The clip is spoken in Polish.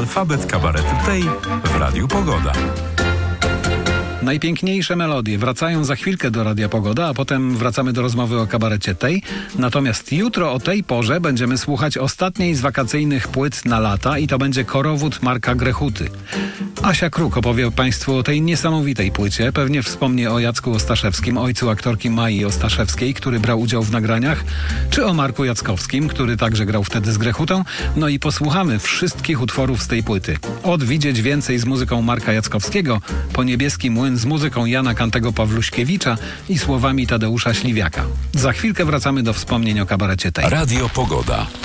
Alfabet kabaretu tej w Radiu Pogoda. Najpiękniejsze melodie wracają za chwilkę do Radia Pogoda, a potem wracamy do rozmowy o kabarecie tej. Natomiast jutro o tej porze będziemy słuchać ostatniej z wakacyjnych płyt na lata i to będzie Korowód Marka Grechuty. Asia Kruk opowie Państwu o tej niesamowitej płycie. Pewnie wspomnie o Jacku Ostaszewskim, ojcu aktorki Mai Ostaszewskiej, który brał udział w nagraniach, czy o Marku Jackowskim, który także grał wtedy z Grechutą. No i posłuchamy wszystkich utworów z tej płyty. Od Widzieć więcej z muzyką Marka Jackowskiego, po Niebieski młyn z muzyką Jana Kantego-Pawluśkiewicza i słowami Tadeusza Śliwiaka. Za chwilkę wracamy do wspomnień o kabarecie tej. Radio Pogoda.